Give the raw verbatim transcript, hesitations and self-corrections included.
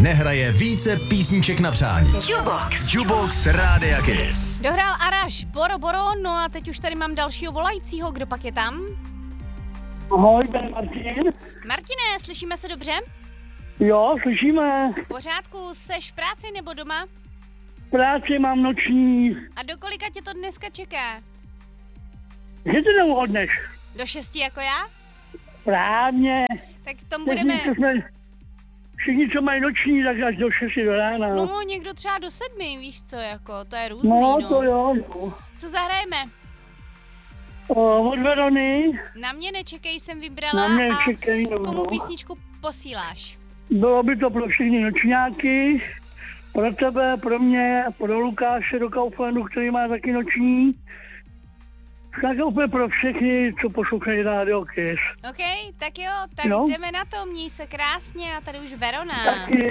nehraje více písniček na přání. Jukebox. Jukebox Rádia Kiss. Dohrál Araš, Boro Boro, no a teď už tady mám dalšího volajícího, kdo pak je tam? Ahoj, to je Martin. Martine, slyšíme se dobře? Jo, slyšíme. V pořádku, seš v práci nebo doma? Práci mám noční. A do kolika tě to dneska čeká? Že to neuhodneš? Do šesti jako já? Právně. Tak tom budeme... Všichni, co jsme, všichni, co mají noční, tak až do šesti do rána. No, někdo třeba do sedmi, víš co, jako, to je různý, no. no. to jo, no. Co zahrajeme? O, od Verony. Na mě nečekej, jsem vybrala. Na mě a čekej, no. komu písničku posíláš? Bylo by to pro všechny nočňáky, pro tebe, pro mě, pro Lukáše do Kauflandu, který má taky noční. Tak úplně pro všechny, co poslouchají Rádio Kiss. OK, tak jo, tak no. jdeme na to, měj se krásně a tady už Verona. Taky.